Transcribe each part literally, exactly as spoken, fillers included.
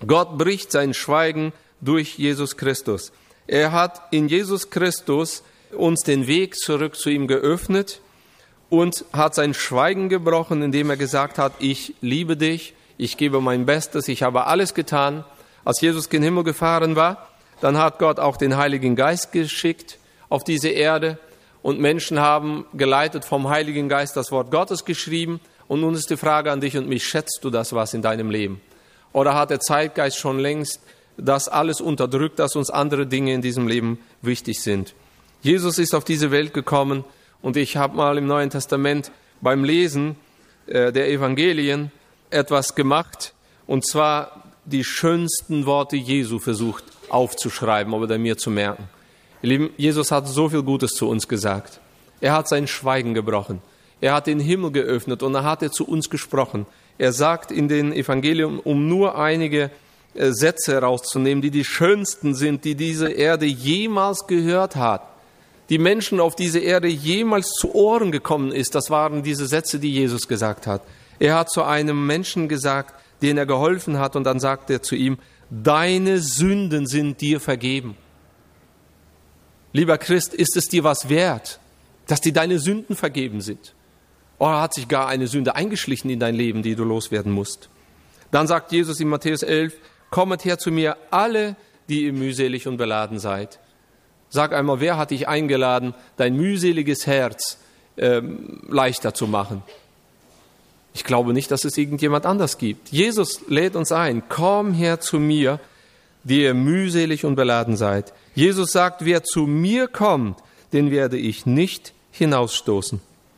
Gott bricht sein Schweigen durch Jesus Christus. Er hat in Jesus Christus uns den Weg zurück zu ihm geöffnet und hat sein Schweigen gebrochen, indem er gesagt hat, ich liebe dich, ich gebe mein Bestes, ich habe alles getan. Als Jesus gen Himmel gefahren war, dann hat Gott auch den Heiligen Geist geschickt auf diese Erde und Menschen haben geleitet vom Heiligen Geist das Wort Gottes geschrieben. Und nun ist die Frage an dich und mich, schätzt du das was in deinem Leben? Oder hat der Zeitgeist schon längst das alles unterdrückt, dass uns andere Dinge in diesem Leben wichtig sind? Jesus ist auf diese Welt gekommen und ich habe mal im Neuen Testament beim Lesen äh, der Evangelien etwas gemacht, und zwar die schönsten Worte Jesu versucht aufzuschreiben oder mir zu merken. Ihr Lieben, Jesus hat so viel Gutes zu uns gesagt. Er hat sein Schweigen gebrochen. Er hat den Himmel geöffnet und er hat er zu uns gesprochen. Er sagt in den Evangelien, um nur einige äh, Sätze herauszunehmen, die die schönsten sind, die diese Erde jemals gehört hat, die Menschen auf diese Erde jemals zu Ohren gekommen ist. Das waren diese Sätze, die Jesus gesagt hat. Er hat zu einem Menschen gesagt, den er geholfen hat, und dann sagt er zu ihm, deine Sünden sind dir vergeben. Lieber Christ, ist es dir was wert, dass dir deine Sünden vergeben sind? Oder hat sich gar eine Sünde eingeschlichen in dein Leben, die du loswerden musst? Dann sagt Jesus in Matthäus elf, kommet her zu mir, alle, die ihr mühselig und beladen seid. Sag einmal, wer hat dich eingeladen, dein mühseliges Herz ähm, leichter zu machen? Ich glaube nicht, dass es irgendjemand anders gibt. Jesus lädt uns ein, komm her zu mir, die ihr mühselig und beladen seid. Jesus sagt, wer zu mir kommt, den werde ich nicht hinausstoßen.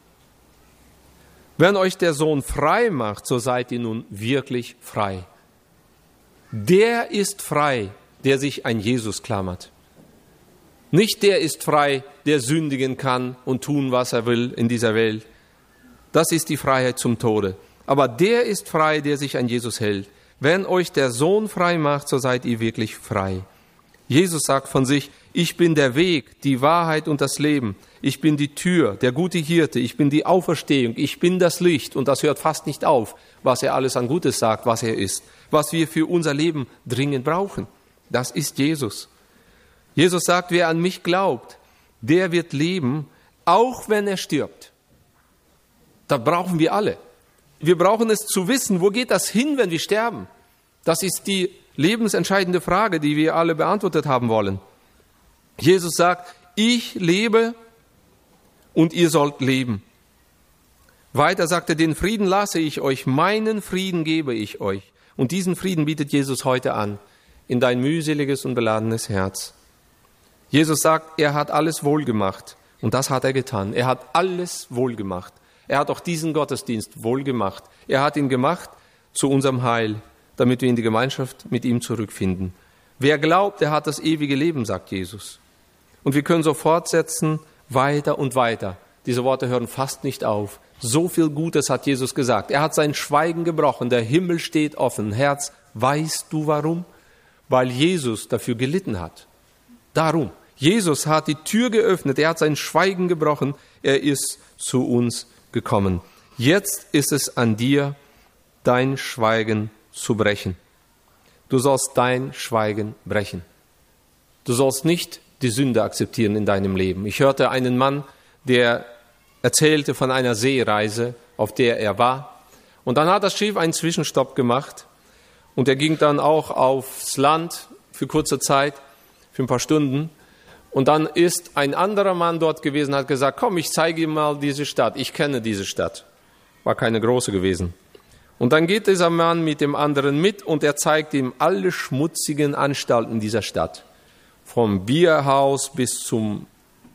Wenn euch der Sohn frei macht, so seid ihr nun wirklich frei. Der ist frei, der sich an Jesus klammert. Nicht der ist frei, der sündigen kann und tun, was er will in dieser Welt. Das ist die Freiheit zum Tode. Aber der ist frei, der sich an Jesus hält. Wenn euch der Sohn frei macht, so seid ihr wirklich frei. Jesus sagt von sich, ich bin der Weg, die Wahrheit und das Leben. Ich bin die Tür, der gute Hirte. Ich bin die Auferstehung. Ich bin das Licht. Und das hört fast nicht auf, was er alles an Gutes sagt, was er ist. Was wir für unser Leben dringend brauchen. Das ist Jesus. Jesus sagt, wer an mich glaubt, der wird leben, auch wenn er stirbt. Das brauchen wir alle. Wir brauchen es zu wissen, wo geht das hin, wenn wir sterben? Das ist die lebensentscheidende Frage, die wir alle beantwortet haben wollen. Jesus sagt, ich lebe und ihr sollt leben. Weiter sagt er, den Frieden lasse ich euch, meinen Frieden gebe ich euch. Und diesen Frieden bietet Jesus heute an, in dein mühseliges und beladenes Herz. Jesus sagt, er hat alles wohlgemacht. Und das hat er getan. Er hat alles wohlgemacht. Er hat auch diesen Gottesdienst wohlgemacht. Er hat ihn gemacht zu unserem Heil, damit wir in die Gemeinschaft mit ihm zurückfinden. Wer glaubt, der hat das ewige Leben, sagt Jesus. Und wir können so fortsetzen, weiter und weiter. Diese Worte hören fast nicht auf. So viel Gutes hat Jesus gesagt. Er hat sein Schweigen gebrochen. Der Himmel steht offen. Herz, weißt du warum? Weil Jesus dafür gelitten hat. Darum. Jesus hat die Tür geöffnet. Er hat sein Schweigen gebrochen. Er ist zu uns gekommen. Jetzt ist es an dir, dein Schweigen zu brechen. Du sollst dein Schweigen brechen. Du sollst nicht die Sünde akzeptieren in deinem Leben. Ich hörte einen Mann, der erzählte von einer Seereise, auf der er war. Und dann hat das Schiff einen Zwischenstopp gemacht und er ging dann auch aufs Land für kurze Zeit, für ein paar Stunden. Und dann ist ein anderer Mann dort gewesen und hat gesagt, komm, ich zeige dir mal diese Stadt. Ich kenne diese Stadt. War keine große gewesen. Und dann geht dieser Mann mit dem anderen mit und er zeigt ihm alle schmutzigen Anstalten dieser Stadt. Vom Bierhaus bis zum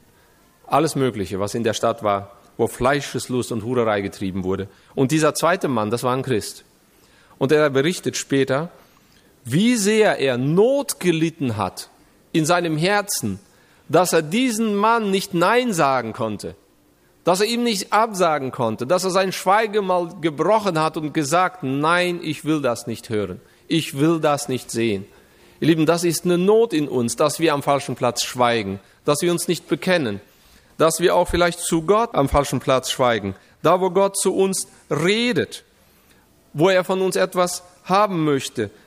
alles Mögliche, was in der Stadt war, wo Fleischeslust und Hurerei getrieben wurde. Und dieser zweite Mann, das war ein Christ. Und er berichtet später, wie sehr er Not gelitten hat in seinem Herzen, dass er diesen Mann nicht Nein sagen konnte, dass er ihm nicht absagen konnte, dass er sein Schweigen mal gebrochen hat und gesagt, nein, ich will das nicht hören, ich will das nicht sehen. Ihr Lieben, das ist eine Not in uns, dass wir am falschen Platz schweigen, dass wir uns nicht bekennen, dass wir auch vielleicht zu Gott am falschen Platz schweigen, da wo Gott zu uns redet, wo er von uns etwas haben möchte,